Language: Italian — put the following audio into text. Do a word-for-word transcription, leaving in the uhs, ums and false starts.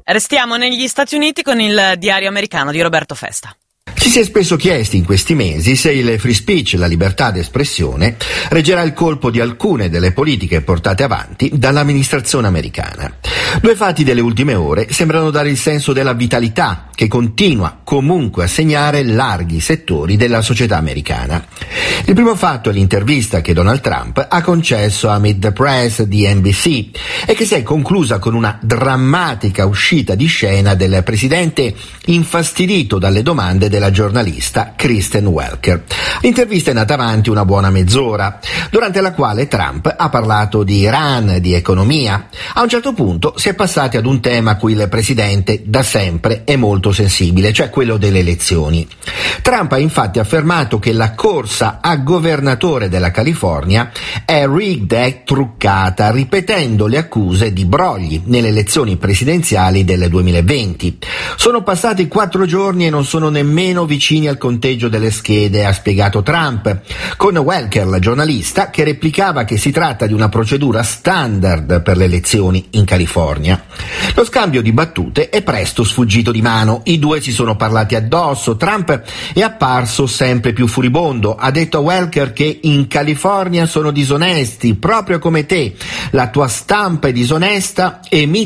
Restiamo negli Stati Uniti con il diario americano di Roberto Festa. Ci si è spesso chiesti in questi mesi se il free speech, la libertà d'espressione, reggerà il colpo di alcune delle politiche portate avanti dall'amministrazione americana. Due fatti delle ultime ore sembrano dare il senso della vitalità che continua comunque a segnare larghi settori della società americana. Il primo fatto è l'intervista che Donald Trump ha concesso a Meet the Press di N B C e che si è conclusa con una drammatica uscita di scena del presidente infastidito dalle domande della giornalista Kristen Welker. L'intervista è nata avanti una buona mezz'ora, durante la quale Trump ha parlato di Iran, di economia. A un certo punto si è passati ad un tema a cui il presidente da sempre è molto sensibile, cioè quello delle elezioni. Trump ha infatti affermato che la corsa a governatore della California è rigged, è truccata, ripetendo le accuse di brogli nelle elezioni presidenziali del duemilaventi. Sono passati quattro giorni e non sono nemmeno vicini al conteggio delle schede, ha spiegato Trump, con Welker, la giornalista, che replicava che si tratta di una procedura standard per le elezioni in California. Lo scambio di battute è presto sfuggito di mano, i due si sono parlati addosso, Trump è apparso sempre più furibondo, ha detto a Welker che in California sono disonesti, proprio come te, la tua stampa è disonesta e mi